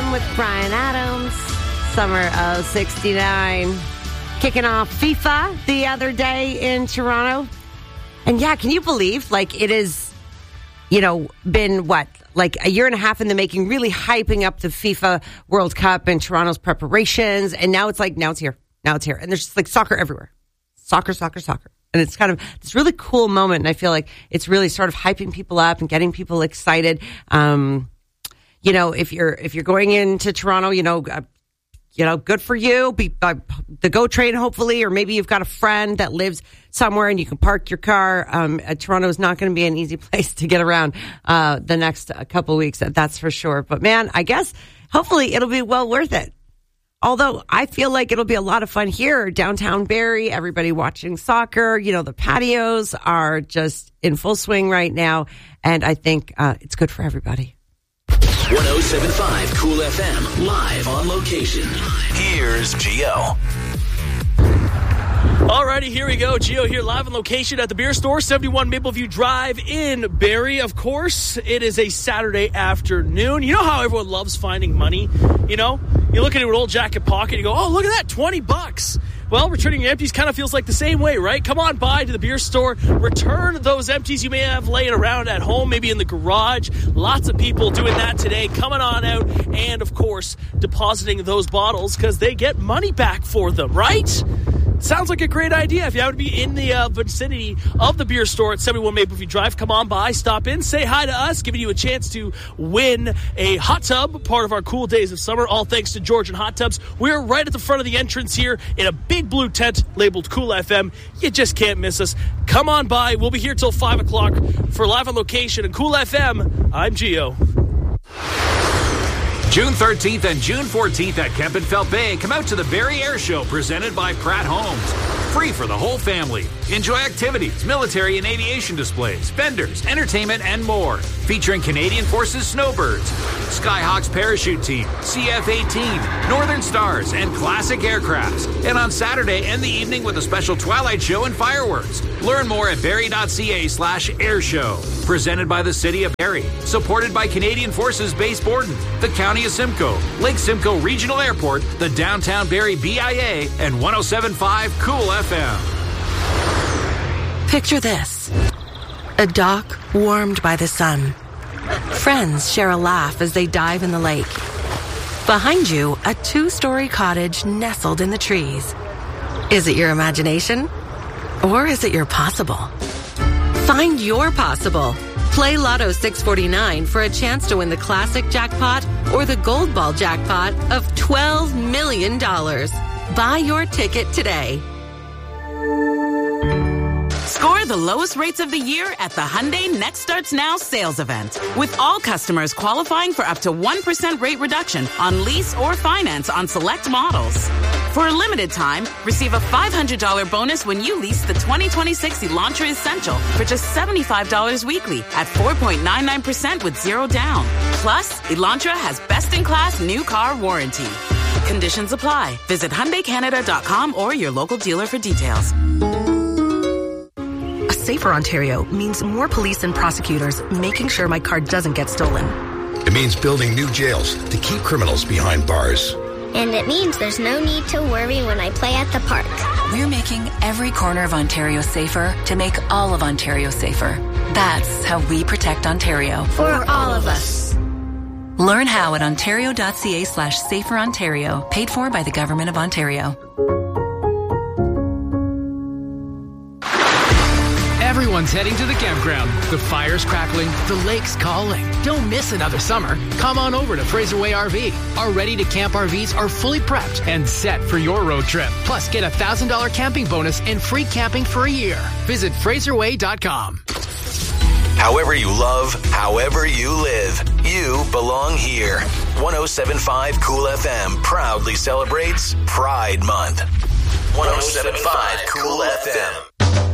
FM with Brian Adams. Summer of 69. Kicking off FIFA the other day in Toronto. And yeah, can you believe, like, it is, been what? Like a year and a half in the making, really hyping up the FIFA World Cup and Toronto's preparations. And now it's here. And there's just like soccer everywhere. Soccer. And it's kind of this really cool moment. And I feel like it's really sort of hyping people up and getting people excited. If you're going into Toronto, good for you. Be the GO train, hopefully, or maybe you've got a friend that lives somewhere and you can park your car. Toronto is not going to be an easy place to get around the next couple of weeks. That's for sure. But man, I guess hopefully it'll be well worth it. Although I feel like it'll be a lot of fun here, downtown Barrie, everybody watching soccer. The patios are just in full swing right now. And I think it's good for everybody. 107.5 Cool FM, live on location. Here's Gio. Alrighty, here we go. Gio here, live on location at the beer store, 71 Mapleview Drive in Barrie. Of course, it is a Saturday afternoon. You know how everyone loves finding money? You look at an old jacket pocket, you go, oh, look at that, $20. Well, returning your empties kind of feels like the same way, right? Come on by to the beer store. Return those empties you may have laying around at home, maybe in the garage. Lots of people doing that today, coming on out and, of course, depositing those bottles because they get money back for them, right? Sounds like a great idea. If you happen to be in the vicinity of the beer store at 71 Mapleview Drive, come on by, stop in, say hi to us, giving you a chance to win a hot tub, part of our cool days of summer, all thanks to Georgian Hot Tubs. We're right at the front of the entrance here in a big blue tent labeled Cool FM. You just can't miss us. Come on by. We'll be here till 5 o'clock for Live on Location and Cool FM. I'm Gio. June 13th and June 14th at Kempenfelt Bay, come out to the Barrie Air Show presented by Pratt Homes. Free for the whole family. Enjoy activities, military and aviation displays, vendors, entertainment, and more. Featuring Canadian Forces Snowbirds, Skyhawks Parachute Team, CF-18, Northern Stars, and classic aircrafts. And on Saturday, end the evening with a special Twilight Show and fireworks. Learn more at barrie.ca/airshow. Presented by the City of Barrie. Supported by Canadian Forces Base Borden, the County of Simcoe, Lake Simcoe Regional Airport, the Downtown Barrie BIA, and 107.5 Cool FM. Picture this. A dock warmed by the sun. Friends share a laugh as they dive in the lake. Behind you, a 2-story cottage nestled in the trees. Is it your imagination? Or is it your possible? Find your possible. Play Lotto 649 for a chance to win the classic jackpot or the gold ball jackpot of $12 million. Buy your ticket today. Score the lowest rates of the year at the Hyundai Next Starts Now sales event. With all customers qualifying for up to 1% rate reduction on lease or finance on select models. For a limited time, receive a $500 bonus when you lease the 2026 Elantra Essential for just $75 weekly at 4.99% with zero down. Plus, Elantra has best-in-class new car warranty. Conditions apply. Visit HyundaiCanada.com or your local dealer for details. A safer Ontario means more police and prosecutors making sure my car doesn't get stolen. It means building new jails to keep criminals behind bars. And it means there's no need to worry when I play at the park. We're making every corner of Ontario safer to make all of Ontario safer. That's how we protect Ontario. For all of us. Learn how at ontario.ca/saferontario. Paid for by the Government of Ontario. Everyone's heading to the campground. The fire's crackling, the lake's calling. Don't miss another summer. Come on over to Fraser Way RV. Our ready-to-camp RVs are fully prepped and set for your road trip. Plus, get a $1,000 camping bonus and free camping for a year. Visit FraserWay.com. However you love, however you live, you belong here. 107.5 Cool FM proudly celebrates Pride Month. 107.5 Cool FM.